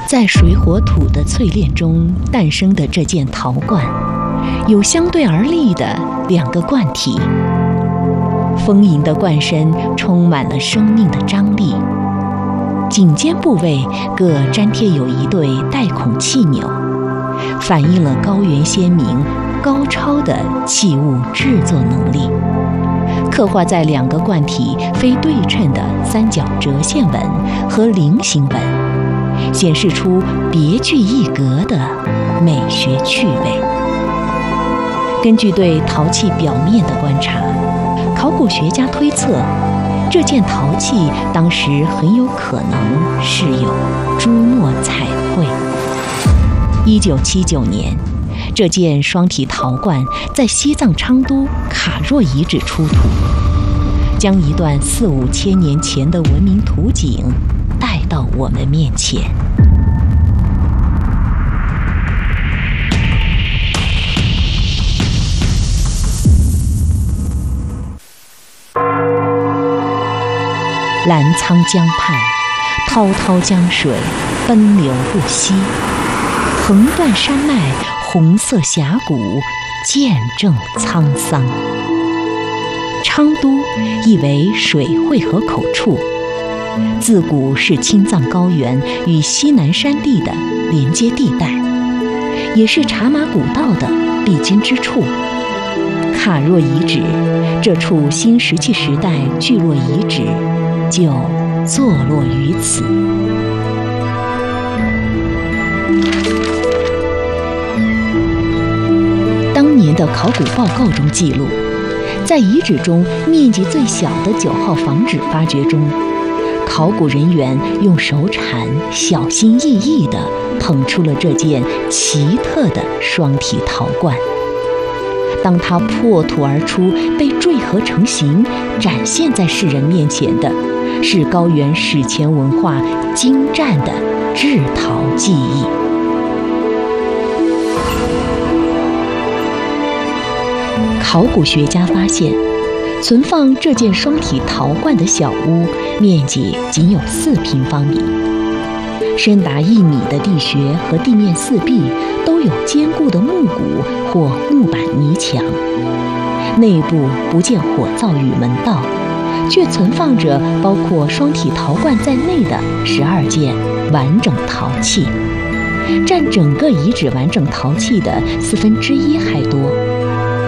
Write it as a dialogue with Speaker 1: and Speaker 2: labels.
Speaker 1: 在水火土的淬炼中诞生的这件陶罐，有相对而立的两个罐体。丰盈的罐身充满了生命的张力，颈肩部位各粘贴有一对带孔气钮，反映了高原先民高超的器物制作能力。刻画在两个罐体非对称的三角折线纹和菱形纹，显示出别具一格的美学趣味。根据对陶器表面的观察，考古学家推测，这件陶器当时很有可能是有朱墨彩绘。1979年，这件双体陶罐在西藏昌都卡若遗址出土，将一段4、5千年前的文明图景带到我们面前。澜沧江畔，滔滔江水奔流不息，横断山脉，红色峡谷见证沧桑。昌都意为水汇合口处，自古是青藏高原与西南山地的连接地带，也是茶马古道的必经之处。卡若遗址这处新石器时代聚落遗址就坐落于此。当年的考古报告中记录，在遗址中面积最小的9号房址发掘中，考古人员用手铲小心翼翼地捧出了这件奇特的双体陶罐。当它破土而出，被坠合成型，展现在世人面前的，是高原史前文化精湛的制陶技艺。考古学家发现，存放这件双体陶罐的小屋面积仅有4平方米，深达1米的地穴和地面四壁都有坚固的木骨或木板泥墙，内部不见火灶与门道，却存放着包括双体陶罐在内的12件完整陶器，占整个遗址完整陶器的1/4还多。